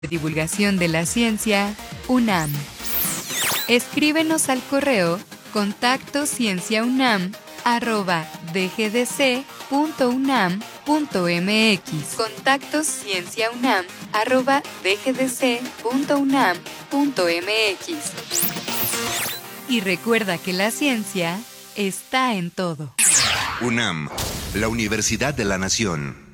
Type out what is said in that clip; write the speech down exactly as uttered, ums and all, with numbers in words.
Divulgación de la Ciencia, UNAM. Escríbenos al correo contacto cienciaunam arroba dgdc punto unam punto mx. Contacto cienciaunam arroba dgdc punto unam punto mx. Y recuerda que la ciencia está en todo. UNAM, la Universidad de la Nación.